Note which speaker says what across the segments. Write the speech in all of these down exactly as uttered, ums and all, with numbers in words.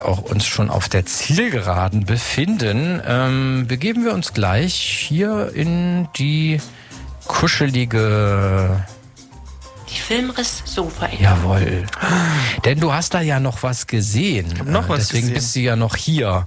Speaker 1: auch uns schon auf der Zielgeraden befinden, ähm, begeben wir uns gleich hier in die kuschelige...
Speaker 2: Die Filmriss-Sofa-Ecke.
Speaker 1: Jawohl. Denn du hast da ja noch was gesehen.
Speaker 3: Ich hab noch was
Speaker 1: Deswegen
Speaker 3: gesehen.
Speaker 1: bist du ja noch hier.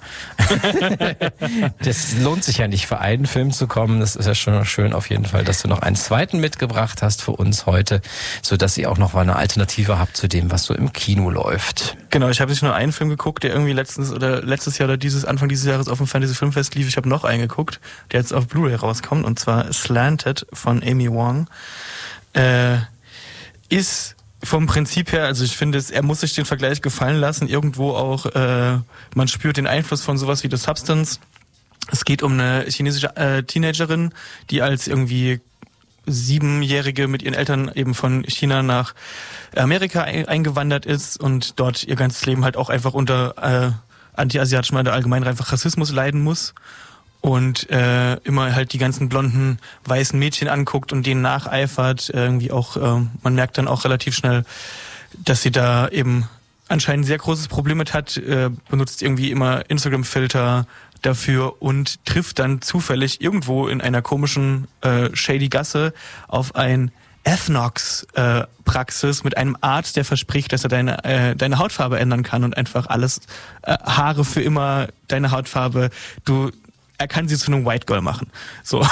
Speaker 1: Das lohnt sich ja nicht, für einen Film zu kommen. Das ist ja schon schön auf jeden Fall, dass du noch einen zweiten mitgebracht hast für uns heute, sodass ihr auch noch mal eine Alternative habt zu dem, was so im Kino läuft.
Speaker 3: Genau, ich habe nicht nur einen Film geguckt, der irgendwie letztens oder letztes Jahr oder dieses Anfang dieses Jahres auf dem Fantasy Filmfest lief. Ich habe noch einen geguckt, der jetzt auf Blu-ray rauskommt, und zwar Slanted von Amy Wong. Äh, ist vom Prinzip her, also ich finde, es, er muss sich den Vergleich gefallen lassen, irgendwo auch, äh, man spürt den Einfluss von sowas wie The Substance. Es geht um eine chinesische äh, Teenagerin, die als irgendwie Siebenjährige mit ihren Eltern eben von China nach Amerika ein, eingewandert ist und dort ihr ganzes Leben halt auch einfach unter äh, anti-asiatischem oder allgemein einfach Rassismus leiden muss. Und äh, immer halt die ganzen blonden, weißen Mädchen anguckt und denen nacheifert. Irgendwie auch, äh, man merkt dann auch relativ schnell, dass sie da eben anscheinend ein sehr großes Problem mit hat, äh, benutzt irgendwie immer Instagram-Filter dafür und trifft dann zufällig irgendwo in einer komischen, äh, shady Gasse auf ein Ethnox-Praxis äh, mit einem Arzt, der verspricht, dass er deine äh, deine Hautfarbe ändern kann und einfach alles, äh, Haare für immer, deine Hautfarbe, du... Er kann sie zu einem White Girl machen. So.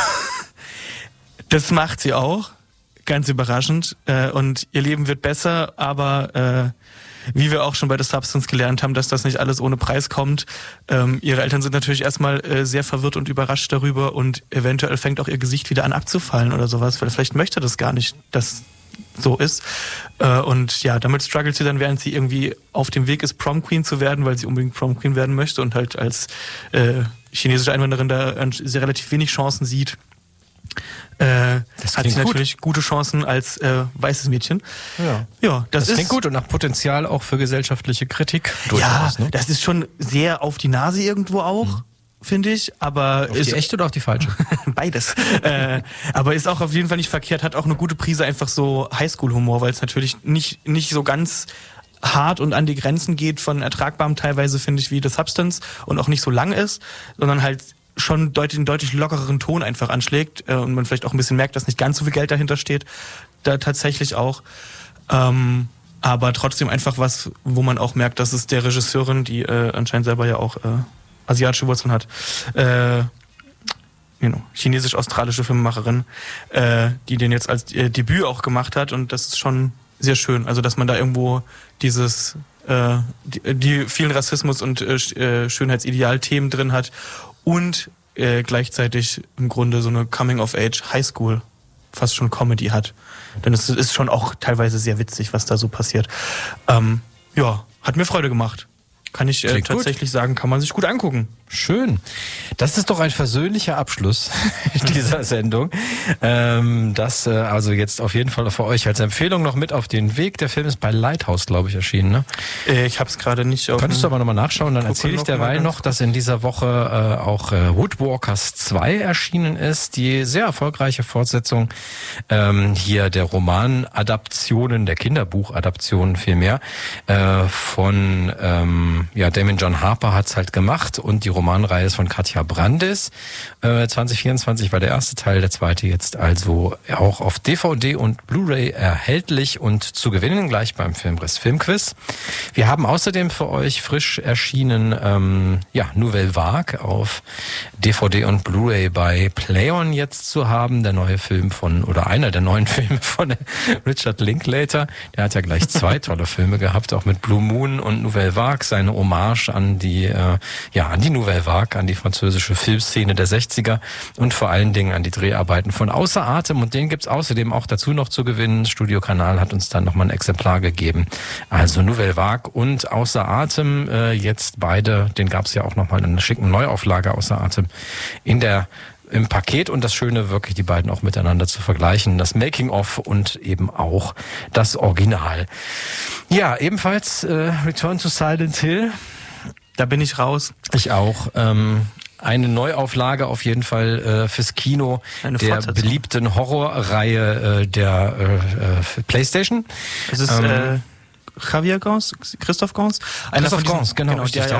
Speaker 3: Das macht sie auch. Ganz überraschend. Und ihr Leben wird besser, aber äh, wie wir auch schon bei The Substance gelernt haben, dass das nicht alles ohne Preis kommt. Ähm, ihre Eltern sind natürlich erstmal äh, sehr verwirrt und überrascht darüber und eventuell fängt auch ihr Gesicht wieder an abzufallen oder sowas, weil vielleicht möchte das gar nicht, dass so ist. Äh, und ja, damit struggelt sie dann, während sie irgendwie auf dem Weg ist, Prom Queen zu werden, weil sie unbedingt Prom Queen werden möchte und halt als äh, chinesische Einwanderin da sehr relativ wenig Chancen sieht. Äh, hat sie natürlich gut. gute Chancen als äh, weißes Mädchen.
Speaker 1: Ja,
Speaker 3: ja das,
Speaker 1: das
Speaker 3: ist
Speaker 1: klingt gut und nach Potenzial auch für gesellschaftliche Kritik.
Speaker 3: Ja,
Speaker 1: ne?
Speaker 3: Das ist schon sehr auf die Nase irgendwo auch. Mhm. Finde ich, aber
Speaker 1: auf
Speaker 3: ist
Speaker 1: die echte oder auf die falsche?
Speaker 3: Beides. äh, aber ist auch auf jeden Fall nicht verkehrt, hat auch eine gute Prise einfach so Highschool-Humor, weil es natürlich nicht nicht so ganz hart und an die Grenzen geht von ertragbarem teilweise, finde ich, wie The Substance und auch nicht so lang ist, sondern halt schon deutlich, einen deutlich lockereren Ton einfach anschlägt äh, und man vielleicht auch ein bisschen merkt, dass nicht ganz so viel Geld dahinter steht, da tatsächlich auch. Ähm, aber trotzdem einfach was, wo man auch merkt, dass es der Regisseurin, die äh, anscheinend selber ja auch äh, asiatische Wurzeln hat, äh, you know, chinesisch-australische Filmemacherin, äh, die den jetzt als äh, Debüt auch gemacht hat und das ist schon sehr schön, also dass man da irgendwo dieses äh, die, die vielen Rassismus und äh, Schönheitsideal-Themen drin hat und äh, gleichzeitig im Grunde so eine Coming-of-Age-Highschool fast schon Comedy hat. Denn es ist schon auch teilweise sehr witzig, was da so passiert. Ähm, ja, hat mir Freude gemacht. Kann ich äh, tatsächlich gut. sagen, kann man sich gut angucken.
Speaker 1: Schön. Das ist doch ein versöhnlicher Abschluss dieser Sendung. Ähm, das äh, also jetzt auf jeden Fall für euch als Empfehlung noch mit auf den Weg. Der Film ist bei Lighthouse, glaube ich, erschienen. Ne?
Speaker 3: Äh, ich habe es gerade nicht auf.
Speaker 1: Könntest du aber nochmal nachschauen, dann erzähle ich derweil noch, dass in dieser Woche äh, auch äh, Woodwalkers zwei erschienen ist. Die sehr erfolgreiche Fortsetzung ähm, hier der Romanadaptionen, der Kinderbuchadaptionen vielmehr, äh, von ähm, ja, Damon John Harper hat's halt gemacht und die Romanreihe ist von Katja Brandis. Äh, zwanzig vierundzwanzig war der erste Teil, der zweite jetzt also auch auf D V D und Blu-ray erhältlich und zu gewinnen gleich beim Filmriss Filmquiz. Wir haben außerdem für euch frisch erschienen ähm, ja, Nouvelle Vague auf D V D und Blu-ray bei Play-On jetzt zu haben. Der neue Film von, oder einer der neuen Filme von Richard Linklater. Der hat ja gleich zwei tolle Filme gehabt, auch mit Blue Moon und Nouvelle Vague, seine Hommage an die, äh, ja, an die Nouvelle Vague, an die französische Filmszene der sechziger und vor allen Dingen an die Dreharbeiten von Außer Atem. Und den gibt's außerdem auch dazu noch zu gewinnen. Studio Kanal hat uns dann nochmal ein Exemplar gegeben. Also Nouvelle Vague und Außer Atem, äh, jetzt beide, den gab's ja auch nochmal in einer schicken Neuauflage Außer Atem in der im Paket und das Schöne, wirklich die beiden auch miteinander zu vergleichen. Das Making-of und eben auch das Original. Ja, ebenfalls äh, Return to Silent Hill.
Speaker 3: Da bin ich raus.
Speaker 1: Ich auch. Ähm, eine Neuauflage auf jeden Fall äh, fürs Kino eine der beliebten Horrorreihe äh, der äh, PlayStation.
Speaker 3: Es ist ähm, äh, Javier Gans, Christoph Gans,
Speaker 1: einer Christoph von diesen, Gans, genau,
Speaker 3: genau, der